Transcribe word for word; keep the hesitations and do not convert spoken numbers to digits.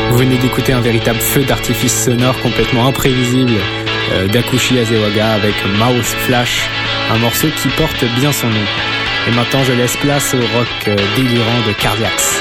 Vous venez d'écouter un véritable feu d'artifice sonore complètement imprévisible euh, d'Akushi Azewaga avec Mouse Flash, un morceau qui porte bien son nom. Et maintenant je laisse place au rock euh, délirant de Cardiacs.